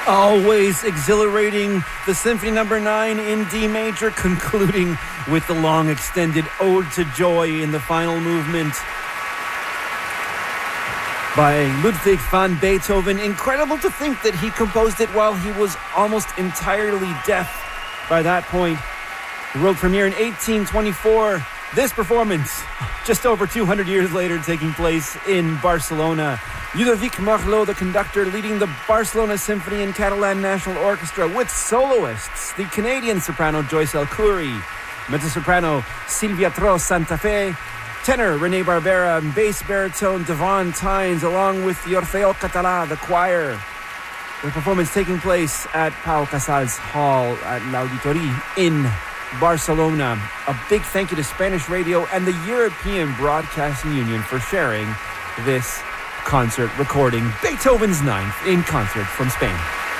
Always exhilarating, the Symphony No. 9 in D major, concluding with the long extended Ode to Joy in the final movement by Ludwig van Beethoven. Incredible to think that he composed it while he was almost entirely deaf by that point. The world premiere in 1824. This performance, just over 200 years later, taking place in Barcelona. Ludovic Marlot, the conductor, leading the Barcelona Symphony and Catalan National Orchestra with soloists, the Canadian soprano Joyce El-Khoury, mezzo-soprano Silvia Tros Santa Fe, tenor René Barbera, and bass baritone Devon Tynes, along with the Orfeo Català, the choir. The performance taking place at Pau Casals Hall at l'Auditori in Barcelona. A big thank you to Spanish Radio and the European Broadcasting Union for sharing this concert recording, Beethoven's Ninth in concert from Spain.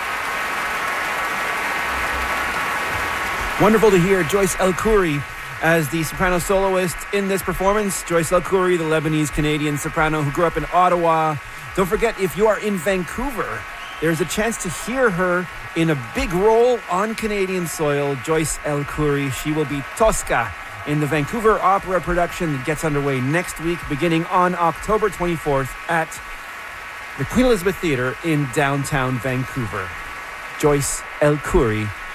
Wonderful to hear Joyce El-Khoury as the soprano soloist in this performance. Joyce El-Khoury, the Lebanese-Canadian soprano who grew up in Ottawa. Don't forget, if you are in Vancouver, there's a chance to hear her in a big role on Canadian soil. Joyce El-Khoury, she will be Tosca in the Vancouver Opera production that gets underway next week, beginning on October 24th at the Queen Elizabeth Theatre in downtown Vancouver. Joyce El-Khoury